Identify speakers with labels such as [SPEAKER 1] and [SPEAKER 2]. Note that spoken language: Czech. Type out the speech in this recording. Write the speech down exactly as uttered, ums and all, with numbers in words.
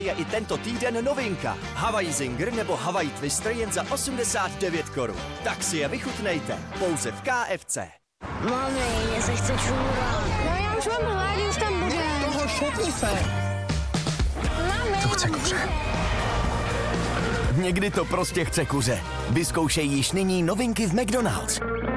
[SPEAKER 1] Je i tento týden novinka. Hawaii Zinger nebo Hawaii Twister jen za osmdesát devět korun. Tak si je vychutnejte. Pouze v K F C.
[SPEAKER 2] Mami, mě se chce čůrat.
[SPEAKER 3] No já už mám hlad, už tam bude.
[SPEAKER 4] Toho šutni se.
[SPEAKER 3] Mami.
[SPEAKER 4] To chce kuře.
[SPEAKER 1] Někdy to prostě chce kuře. Vyzkoušej již nyní novinky v McDonald's.